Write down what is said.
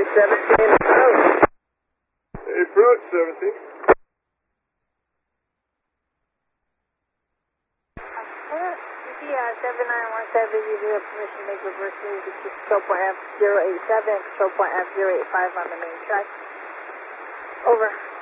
17 approach. Approach 17. Yeah, 7917, you have permission to make reverse move to control point F087, control point F085 on the main track. Over.